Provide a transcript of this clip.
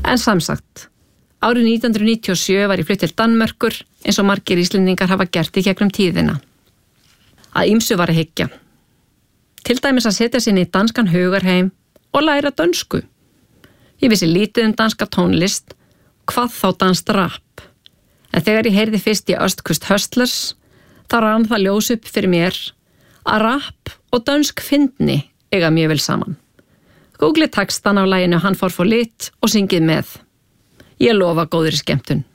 En samsagt, árið 1997 var ég flutt til Danmerkur eins og margir Íslendingar hafa gert í gegnum tíðina. Að ýmsu var að hyggja. Til dæmis að setja sig inn í danskan hugarheim og læra dönsku. Ég vissi lítið danska tónlist, hvað þá danskt rap. En þegar ég heyrði fyrst í Östkust Hustlers, þá rann það ljós upp fyrir mér að rap og dönsk fyndni eiga mjög vel saman. Googlið textan á laginu Hann fór for lit og syngið með. Ég lofa góðri skemmtun.